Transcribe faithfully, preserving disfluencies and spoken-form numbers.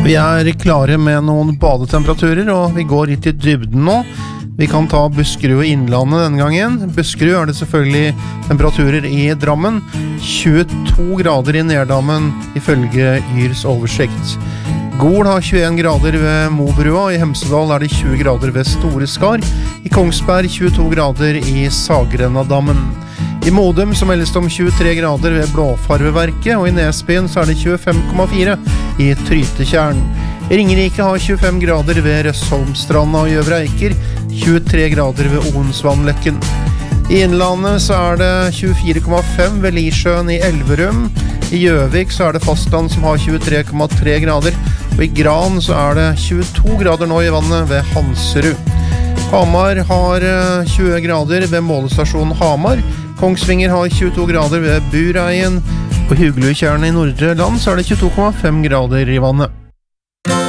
Vi er klare med noen badetemperaturer, og vi går litt i dybden nå. Vi kan ta Buskerud og Innlandet denne gangen. Buskerud er det selvfølgelig temperaturer i Drammen. tjueto grader i Nerdammen, ifølge Yrs oversikt. Gol har tjueen grader ved Mobrua, i Hemsedal er det tjue grader ved Storeskar, i Kongsberg tjueto grader i Sagrennadammen. I Modum så meldes det om tjuetre grader ved Blåfarveverket, og i Nesbyen så er det tjuefem komma fire i Trytetjern. Ringerike har tjuefem grader ved Røsholmstranda og Gjøvre Eiker, tjuetre grader ved Onsvannløkken. I Innlandet så er det tjuefire komma fem ved Lisjøen i Elverum. I Gjøvik så er det fastland som har tjuetre komma tre grader, og i Gran så er det tjueto grader nå i vannet ved Hanserud. Hamar har tjue grader ved målestasjonen Hamar. Kongsvinger har tjueto grader ved Bureien. På Huglutjernet i Nordre Land så er det tjueto komma fem grader i vannet.